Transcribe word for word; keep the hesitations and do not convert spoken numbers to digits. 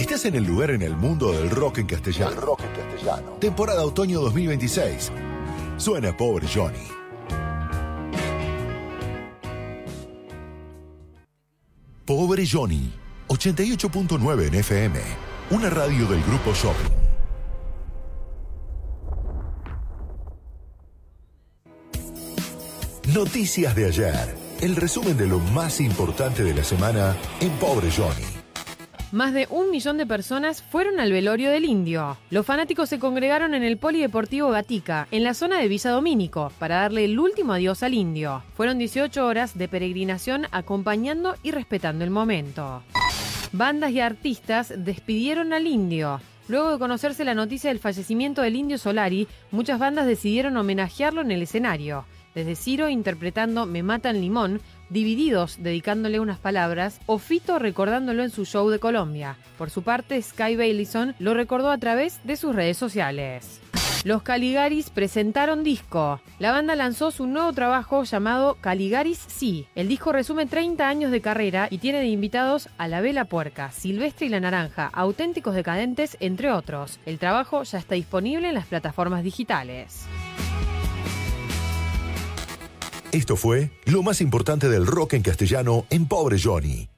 Estás en el lugar en el mundo del rock en castellano. El rock en castellano. Temporada otoño dos mil veintiséis. Suena Pobre Johnny. Pobre Johnny, ochenta y ocho punto nueve en F M. Una radio del Grupo Shopping. Noticias de ayer. El resumen de lo más importante de la semana en Pobre Johnny. Más de un millón de personas fueron al velorio del Indio. Los fanáticos se congregaron en el Polideportivo Gatica, en la zona de Villa Domínico, para darle el último adiós al Indio. Fueron dieciocho horas de peregrinación acompañando y respetando el momento. Bandas y artistas despidieron al Indio. Luego de conocerse la noticia del fallecimiento del Indio Solari, muchas bandas decidieron homenajearlo en el escenario. Desde Ciro interpretando Me Matan Limón, Divididos dedicándole unas palabras, o Fito recordándolo en su show de Colombia. Por su parte, Sky Bailison lo recordó a través de sus redes sociales. Los Caligaris presentaron disco. La banda lanzó su nuevo trabajo llamado Caligaris Sí. El disco resume treinta años de carrera y tiene de invitados a La Vela Puerca, Silvestre y La Naranja, Auténticos Decadentes, entre otros. El trabajo ya está disponible en las plataformas digitales. Esto fue lo más importante del rock en castellano en Pobre Johnny.